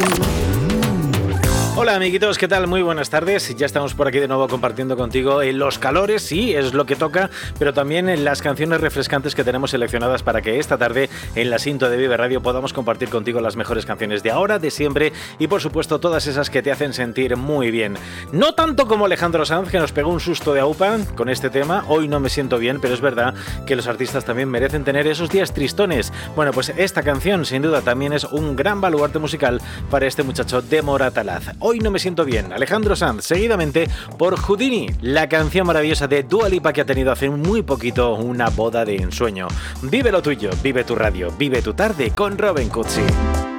Hola amiguitos, ¿qué tal? Muy buenas tardes. Ya estamos por aquí de nuevo compartiendo contigo los calores, sí, es lo que toca, pero también en las canciones refrescantes que tenemos seleccionadas para que esta tarde en la Sinto de Vive Radio podamos compartir contigo las mejores canciones de ahora, de siempre y por supuesto todas esas que te hacen sentir muy bien. No tanto como Alejandro Sanz, que nos pegó un susto de aupa con este tema, Hoy no me siento bien, pero es verdad que los artistas también merecen tener esos días tristones. Bueno, pues esta canción sin duda también es un gran baluarte musical para este muchacho de Moratalaz. Hoy no me siento bien, Alejandro Sanz, seguidamente por Houdini, la canción maravillosa de Dua Lipa que ha tenido hace muy poquito una boda de ensueño. Vive lo tuyo, vive tu radio, vive tu tarde con Robin Cutsi.